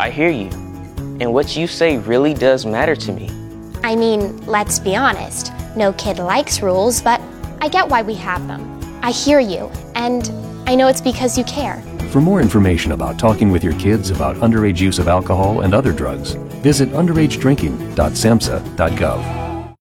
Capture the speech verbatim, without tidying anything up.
I hear you. And what you say really does matter to me. I mean, let's be honest. No kid likes rules, but I get why we have them. I hear you, and I know it's because you care. For more information about talking with your kids about underage use of alcohol and other drugs, visit underage drinking dot samhsa dot gov.